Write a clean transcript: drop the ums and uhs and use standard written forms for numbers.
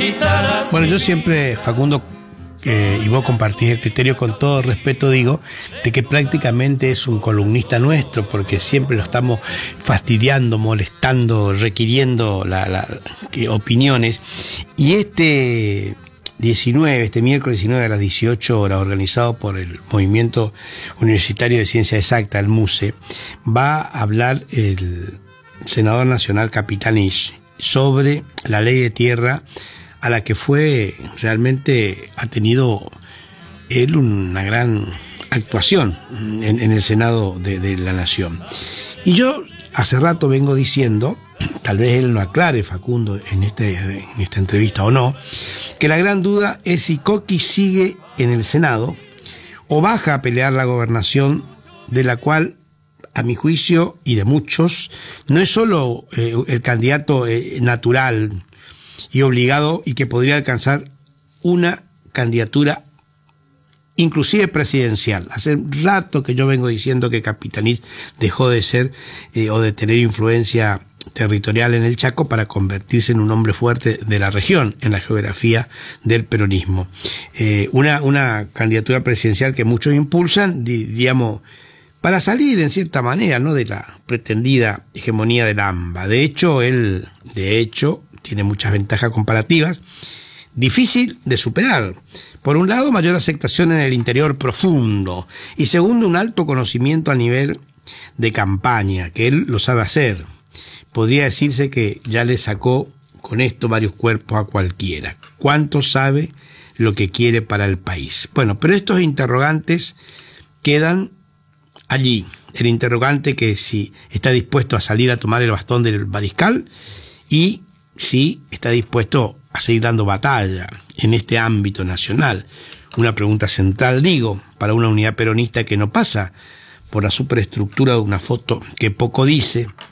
Bueno, yo siempre, Facundo, y vos compartís el criterio, con todo respeto digo, de que prácticamente es un columnista nuestro, porque siempre lo estamos fastidiando, molestando, requiriendo opiniones. Y este miércoles 19 a las 18 horas, organizado por el Movimiento Universitario de Ciencia Exacta, el MUCE, va a hablar el senador nacional Capitanich sobre la ley de tierra, a la que ha tenido él una gran actuación en el Senado de la Nación. Y yo hace rato vengo diciendo, tal vez él lo aclare, Facundo, en esta entrevista o no, que la gran duda es si Coqui sigue en el Senado o baja a pelear la gobernación, de la cual, a mi juicio y de muchos, no es solo el candidato natural y obligado, y que podría alcanzar una candidatura inclusive presidencial. Hace rato que yo vengo diciendo que Capitanich dejó de ser o de tener influencia territorial en el Chaco para convertirse en un hombre fuerte de la región en la geografía del peronismo. Una candidatura presidencial que muchos impulsan, digamos, para salir en cierta manera, ¿no?, de la pretendida hegemonía del AMBA. De hecho, él tiene muchas ventajas comparativas, difícil de superar. Por un lado, mayor aceptación en el interior profundo, y segundo, un alto conocimiento a nivel de campaña, que él lo sabe hacer. Podría decirse que ya le sacó con esto varios cuerpos a cualquiera. ¿Cuánto sabe lo que quiere para el país? Bueno, pero estos interrogantes quedan allí. El interrogante que si está dispuesto a salir a tomar el bastón del mariscal y si está dispuesto a seguir dando batalla en este ámbito nacional. Una pregunta central, digo, para una unidad peronista que no pasa por la superestructura de una foto que poco dice,